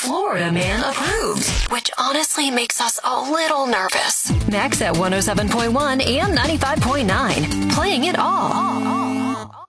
Florida Man approved, which honestly makes us a little nervous. Max at 107.1 and 95.9, playing it all.